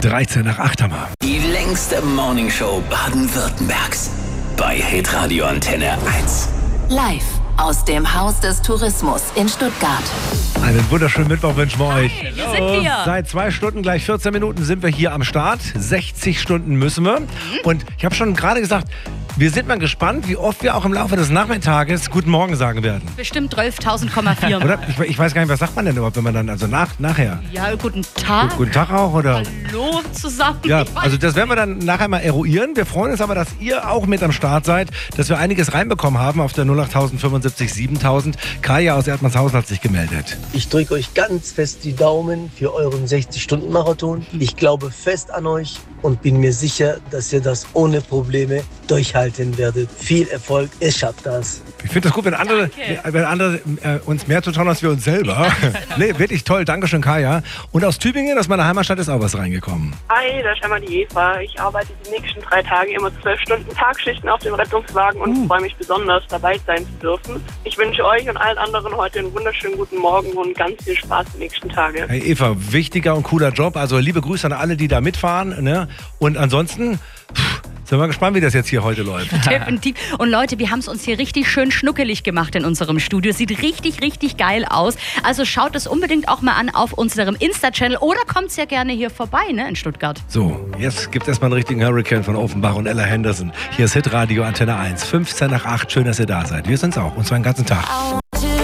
13 nach 8 haben wir. Die längste Morningshow Baden-Württembergs. Bei Hitradio Antenne 1. Live aus dem Haus des Tourismus in Stuttgart. Einen wunderschönen Mittwoch wünschen wir euch. Hier sind wir. Seit 2 Stunden, gleich 14 Minuten sind wir hier am Start. 60 Stunden müssen wir. Und ich habe schon gerade gesagt, wir sind mal gespannt, wie oft wir auch im Laufe des Nachmittages Guten Morgen sagen werden. Bestimmt 12.000,4. Oder? Ich weiß gar nicht, was sagt man denn überhaupt, wenn man dann, also nachher? Ja, guten Tag. Guten Tag auch, oder? Hallo zusammen. Ja, also das werden wir dann nachher mal eruieren. Wir freuen uns aber, dass ihr auch mit am Start seid, dass wir einiges reinbekommen haben auf der 08075 7000. Kaya aus Erdmannshausen hat sich gemeldet. Ich drücke euch ganz fest die Daumen für euren 60-Stunden-Marathon. Ich glaube fest an euch und bin mir sicher, dass ihr das ohne Probleme durchhalten werdet. Viel Erfolg, ihr schafft das. Ich finde das gut, wenn andere uns mehr zutrauen als wir uns selber. Nee, wirklich toll. Dankeschön, Kaya. Und aus Tübingen, aus meiner Heimatstadt, ist auch was reingekommen. Hi, da ist einmal die Eva. Ich arbeite die nächsten 3 Tage immer 12 Stunden Tagschichten auf dem Rettungswagen und freue mich besonders, dabei sein zu dürfen. Ich wünsche euch und allen anderen heute einen wunderschönen guten Morgen und ganz viel Spaß die nächsten Tage. Hey Eva, wichtiger und cooler Job. Also liebe Grüße an alle, die da mitfahren. Ne? Und ansonsten sind wir gespannt, wie das jetzt hier heute läuft. Definitiv. Und Leute, wir haben es uns hier richtig schön schnuckelig gemacht in unserem Studio. Sieht richtig, richtig geil aus. Also schaut es unbedingt auch mal an auf unserem Insta-Channel oder kommt sehr gerne hier vorbei, ne, in Stuttgart. So, jetzt gibt es erstmal einen richtigen Hurricane von Offenbach und Ella Henderson. Hier ist Hitradio Antenne 1. 15 nach 8. Schön, dass ihr da seid. Wir sind's auch. Und zwar den ganzen Tag.